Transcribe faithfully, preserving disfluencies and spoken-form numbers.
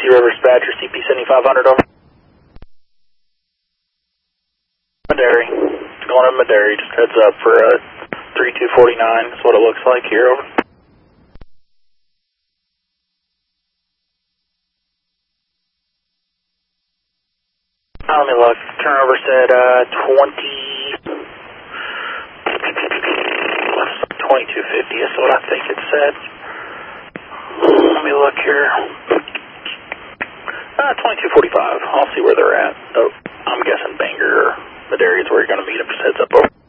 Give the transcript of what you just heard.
C Rivers Badger, C P seventy-five hundred over. Madary. Going to Madary, just heads up for uh, three two four nine is what it looks like here, over. Uh, let me look. Turnover said uh, twenty, twenty-two fifty is what I think it said. Let me look here. Uh, twenty-two forty-five. I'll see where they're at. Oh, I'm guessing Bangor or Madary is where you're going to meet them. Just heads up over.